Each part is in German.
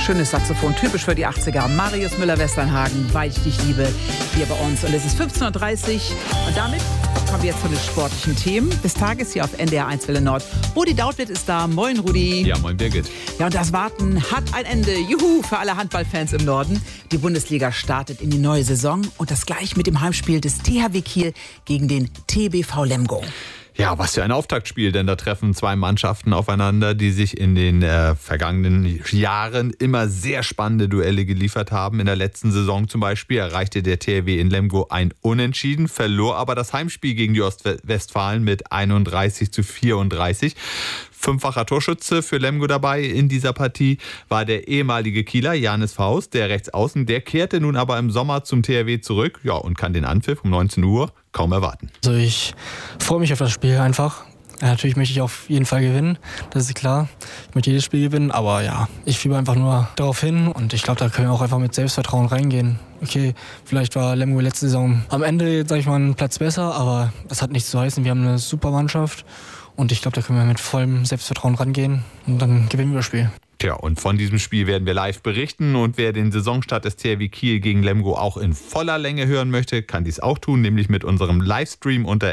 Schönes Saxophon, typisch für die 80er. Marius Müller-Westernhagen, Weil ich dich liebe, hier bei uns. Und es ist 15.30 Uhr und damit kommen wir jetzt zu den sportlichen Themen des Tages hier auf NDR 1 Welle Nord. Rudi Dautwitt ist da. Moin, Rudi. Ja, moin, Birgit. Ja, und das Warten hat ein Ende. Juhu, für alle Handballfans im Norden. Die Bundesliga startet in die neue Saison und das gleich mit dem Heimspiel des THW Kiel gegen den TBV Lemgo. Ja, was für ein Auftaktspiel, denn da treffen zwei Mannschaften aufeinander, die sich in den vergangenen Jahren immer sehr spannende Duelle geliefert haben. In der letzten Saison zum Beispiel erreichte der THW in Lemgo ein Unentschieden, verlor aber das Heimspiel gegen die Ostwestfalen mit 31:34. Fünffacher Torschütze für Lemgo dabei in dieser Partie war der ehemalige Kieler Janis Faust, der Rechtsaußen. Der kehrte nun aber im Sommer zum THW zurück, ja, und kann den Anpfiff um 19 Uhr kaum erwarten. Also ich freue mich auf das Spiel einfach. Ja, natürlich möchte ich auf jeden Fall gewinnen, das ist klar. Ich möchte jedes Spiel gewinnen, aber ja, ich fiebe einfach nur darauf hin und ich glaube, da können wir auch einfach mit Selbstvertrauen reingehen. Okay, vielleicht war Lemgo letzte Saison am Ende, sag ich mal, einen Platz besser, aber das hat nichts zu heißen. Wir haben eine super Mannschaft und ich glaube, da können wir mit vollem Selbstvertrauen rangehen und dann gewinnen wir das Spiel. Tja, und von diesem Spiel werden wir live berichten und wer den Saisonstart des THW Kiel gegen Lemgo auch in voller Länge hören möchte, kann dies auch tun, nämlich mit unserem Livestream unter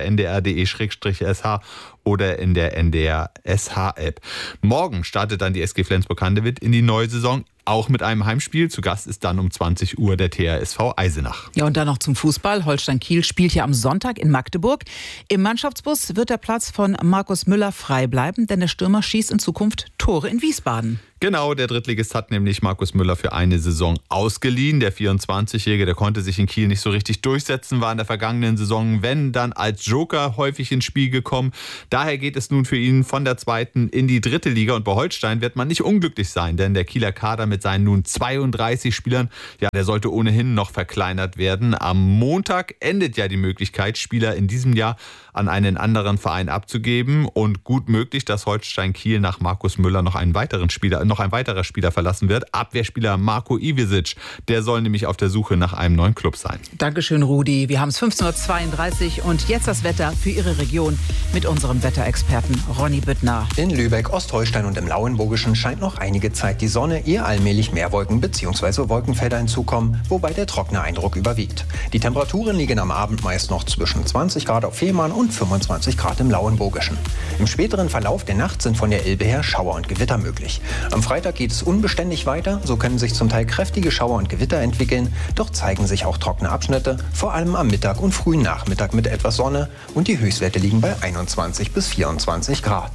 ndr.de/sh oder in der NDR SH-App. Morgen startet dann die SG Flensburg-Handewitt in die neue Saison, auch mit einem Heimspiel. Zu Gast ist dann um 20 Uhr der THSV Eisenach. Ja, und dann noch zum Fußball. Holstein Kiel spielt ja am Sonntag in Magdeburg. Im Mannschaftsbus wird der Platz von Markus Müller frei bleiben, denn der Stürmer schießt in Zukunft Tore in Wiesbaden. Genau, der Drittligist hat nämlich Markus Müller für eine Saison ausgeliehen. Der 24-Jährige, der konnte sich in Kiel nicht so richtig durchsetzen, war in der vergangenen Saison, wenn dann als Joker häufig ins Spiel gekommen. Daher geht es nun für ihn von der zweiten in die dritte Liga und bei Holstein wird man nicht unglücklich sein, denn der Kieler Kader mit seinen nun 32 Spielern, ja, der sollte ohnehin noch verkleinert werden. Am Montag endet ja die Möglichkeit, Spieler in diesem Jahr an einen anderen Verein abzugeben und gut möglich, dass Holstein Kiel nach Markus Müller noch ein weiterer Spieler verlassen wird. Abwehrspieler Marko Ivisic, der soll nämlich auf der Suche nach einem neuen Club sein. Dankeschön, Rudi. Wir haben es 15.32 Uhr und jetzt das Wetter für Ihre Region mit unserem Wetterexperten Ronny Büttner. In Lübeck, Ostholstein und im Lauenburgischen scheint noch einige Zeit die Sonne, ehe allmählich mehr Wolken bzw. Wolkenfelder hinzukommen, wobei der trockene Eindruck überwiegt. Die Temperaturen liegen am Abend meist noch zwischen 20 Grad auf Fehmarn und 25 Grad im Lauenburgischen. Im späteren Verlauf der Nacht sind von der Elbe her Schauer und Gewitter möglich. Am Freitag geht es unbeständig weiter, so können sich zum Teil kräftige Schauer und Gewitter entwickeln, doch zeigen sich auch trockene Abschnitte, vor allem am Mittag und frühen Nachmittag mit etwas Sonne und die Höchstwerte liegen bei 21 bis 24 Grad.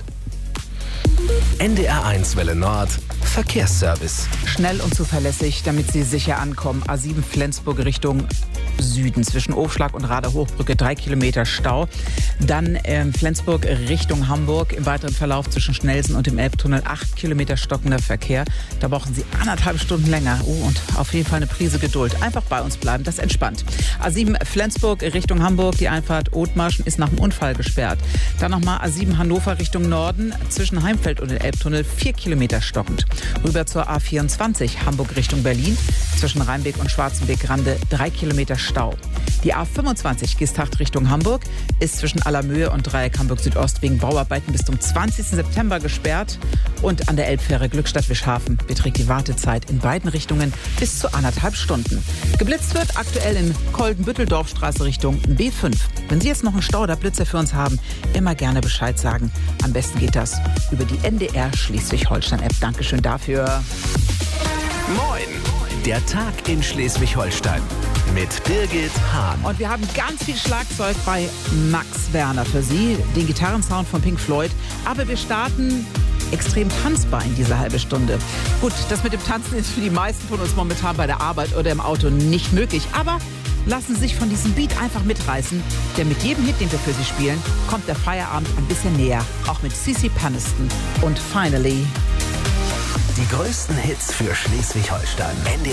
NDR 1 Welle Nord Verkehrsservice. Schnell und zuverlässig, damit Sie sicher ankommen. A7 Flensburg Richtung Süden zwischen Ofschlag und Rader Hochbrücke 3 Kilometer Stau. Dann Flensburg Richtung Hamburg im weiteren Verlauf zwischen Schnellsen und dem Elbtunnel 8 Kilometer stockender Verkehr. Da brauchen Sie 1,5 Stunden länger. Oh, und auf jeden Fall eine Prise Geduld. Einfach bei uns bleiben, das entspannt. A7 Flensburg Richtung Hamburg, die Einfahrt Othmarschen ist nach dem Unfall gesperrt. Dann nochmal A7 Hannover Richtung Norden zwischen Heimfeld und dem Elbtunnel 4 Kilometer stockend. Rüber zur A24 Hamburg Richtung Berlin zwischen Rheinbeck und Schwarzenbeck-Rande 3 Kilometer Stau. Die A25 Gießtacht Richtung Hamburg ist zwischen Allermöhe und Dreieck Hamburg Südost wegen Bauarbeiten bis zum 20. September gesperrt. Und an der Elbfähre Glückstadt-Wischhafen beträgt die Wartezeit in beiden Richtungen bis zu 1,5 Stunden. Geblitzt wird aktuell in Kolden-Bütteldorfstraße Richtung B5. Wenn Sie jetzt noch einen Stau oder Blitzer für uns haben, immer gerne Bescheid sagen. Am besten geht das über die NDR Schleswig-Holstein-App. Dankeschön dafür. Moin, der Tag in Schleswig-Holstein mit Birgit Hahn. Und wir haben ganz viel Schlagzeug bei Max Werner für Sie, den Gitarrensound von Pink Floyd. Aber wir starten extrem tanzbar in dieser halbe Stunde. Gut, das mit dem Tanzen ist für die meisten von uns momentan bei der Arbeit oder im Auto nicht möglich. Aber lassen Sie sich von diesem Beat einfach mitreißen, denn mit jedem Hit, den wir für Sie spielen, kommt der Feierabend ein bisschen näher. Auch mit CeCe Peniston und Finally. Die größten Hits für Schleswig-Holstein.